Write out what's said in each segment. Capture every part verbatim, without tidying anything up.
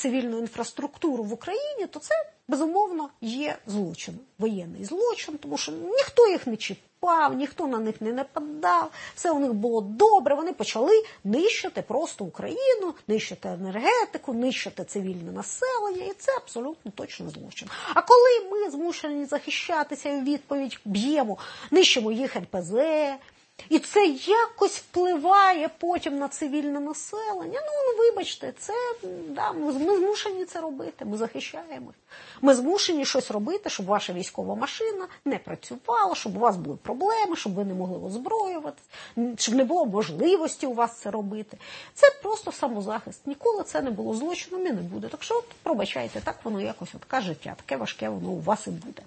цивільну інфраструктуру в Україні, то це, безумовно, є злочин, воєнний злочин, тому що ніхто їх не чіпав, ніхто на них не нападав, все у них було добре, вони почали нищити просто Україну, нищити енергетику, нищити цивільне населення, і це абсолютно точно злочин. А коли ми змушені захищатися і у відповідь б'ємо, нищимо їх ен пе зет, і це якось впливає потім на цивільне населення. Ну, вибачте, це, да, ми, ми змушені це робити, ми захищаємо. Ми змушені щось робити, щоб ваша військова машина не працювала, щоб у вас були проблеми, щоб ви не могли озброюватися, щоб не було можливості у вас це робити. Це просто самозахист. Ніколи це не було злочином і не буде. Так що, от, пробачайте, так воно якось, от, таке життя, таке важке воно у вас і буде.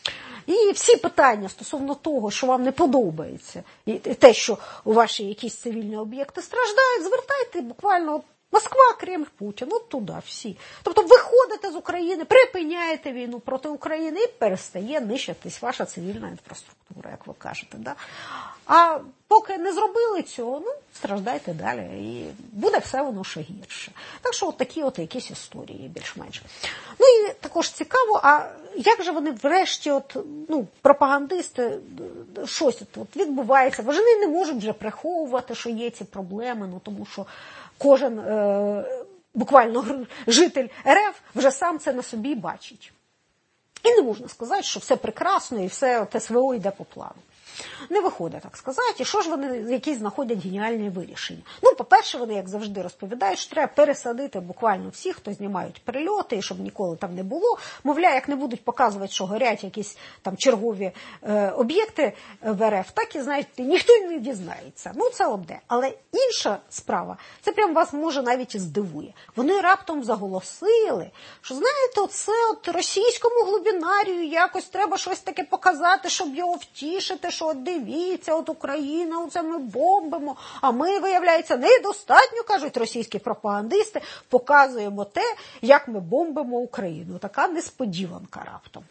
І всі питання стосовно того, що вам не подобається, і те, що у ваші якісь цивільні об'єкти страждають, звертайте буквально Москва, Кремль, Путін, от туди всі. Тобто виходите з України, припиняєте війну проти України і перестає нищитись ваша цивільна інфраструктура, як ви кажете. Да? А поки не зробили цього, ну, страждайте далі, і буде все воно ще гірше. Так що от такі от якісь історії більш-менш. Ну і також цікаво, а як же вони врешті, от, ну, пропагандисти, щось от відбувається, вони не можуть вже приховувати, що є ці проблеми, ну, тому що кожен е, буквально житель ер еф вже сам це на собі бачить. І не можна сказати, що все прекрасно і все ес ве о йде по плану. Не виходить так сказати. І що ж вони, які знаходять геніальні вирішення? Ну, по-перше, вони, як завжди, розповідають, що треба пересадити буквально всіх, хто знімають прильоти, і щоб ніколи там не було. Мовляв, як не будуть показувати, що горять якісь там чергові е, об'єкти в ер еф, так і, знаєте, ніхто не дізнається. Ну, це одне. Але інша справа, це прям вас, може, навіть і здивує. Вони раптом заголосили, що, знаєте, оце от російському глубінарію якось треба щось таке показати, щоб його втішити, що от дивіться, от Україна, оце ми бомбимо, а ми, виявляється, недостатньо, кажуть російські пропагандисти, показуємо те, як ми бомбимо Україну. Така несподіванка раптом.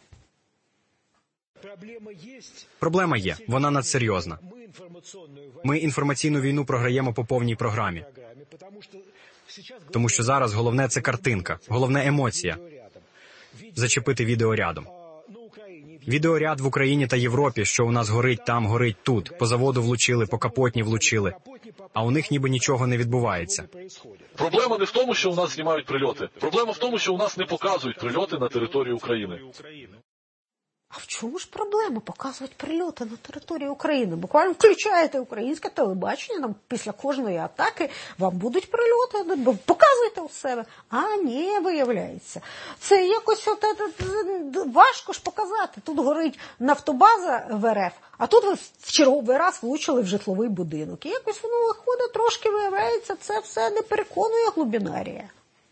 Проблема є, вона надсерйозна. Ми інформаційну війну програємо по повній програмі. Тому що зараз головне – це картинка, головне – емоція. Зачепити відео рядом. Відеоряд в Україні та Європі, що у нас горить там, горить тут. По заводу влучили, по капотні влучили. А у них ніби нічого не відбувається. Проблема не в тому, що у нас знімають прильоти. Проблема в тому, що у нас не показують прильоти на території України. А в чому ж проблема показувати прильоти на території України? Буквально включаєте українське телебачення, там після кожної атаки вам будуть прильоти, показуйте у себе. А ні, виявляється. Це якось от, важко ж показати. Тут горить нафтобаза в ер еф, а тут ви в черговий раз влучили в житловий будинок. І якось воно виходить, трошки виявляється, це все не переконує глубінарія.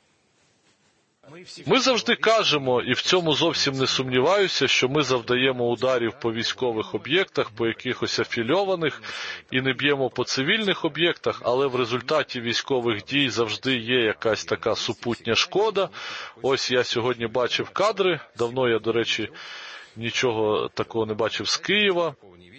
Ми завжди кажемо, і в цьому зовсім не сумніваюся, що ми завдаємо ударів по військових об'єктах, по якихось афільованих, і не б'ємо по цивільних об'єктах, але в результаті військових дій завжди є якась така супутня шкода. Ось я сьогодні бачив кадри, давно я, до речі, нічого такого не бачив з Києва.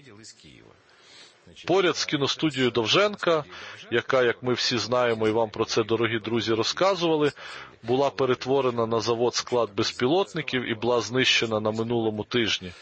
Поряд з кіностудією Довженка, яка, як ми всі знаємо, і вам про це, дорогі друзі, розказували, була перетворена на завод-склад безпілотників і була знищена на минулому тижні.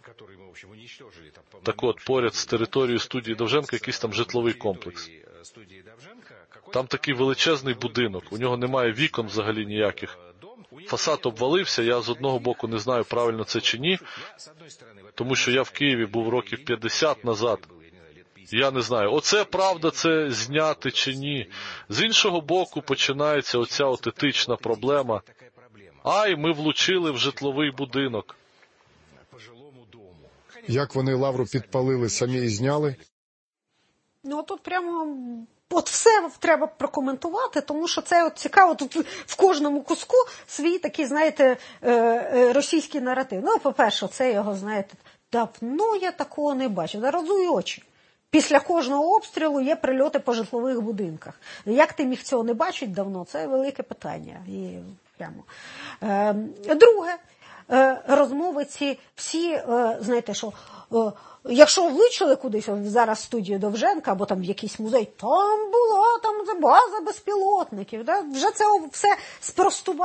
Так от, поряд з територією студії Довженка якийсь там житловий комплекс. Там такий величезний будинок, у нього немає вікон взагалі ніяких. Фасад обвалився, я з одного боку не знаю, правильно це чи ні, тому що я в Києві був років п'ятдесят назад. Я не знаю, оце правда, це зняти чи ні. З іншого боку починається оця от етична проблема. Ай, ми влучили в житловий будинок. Як вони лавру підпалили, самі і зняли? Ну, тут прямо от все треба прокоментувати, тому що це от цікаво, тут в кожному куску свій такий, знаєте, російський наратив. Ну, по-перше, це його, знаєте, давно я такого не бачив. Заразуй очі. Після кожного обстрілу є прильоти по житлових будинках. Як ти міг цього не бачити давно, це велике питання. І прямо. Е, друге, е, розмови ці всі, е, знаєте, що е, якщо влучили кудись, зараз в студію Довженка, або там в якийсь музей, там була там база безпілотників. Да? Вже це все спростувало.